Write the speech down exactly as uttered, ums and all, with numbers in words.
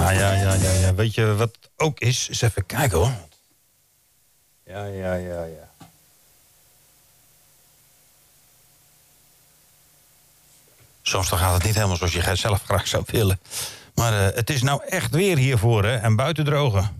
Ja, ja, ja, ja, ja. Weet je wat het ook is? Eens even kijken hoor. Ja, ja, ja, ja. Soms dan gaat het niet helemaal zoals je zelf graag zou willen. Maar uh, het is nou echt weer hiervoor, hè. En buiten drogen.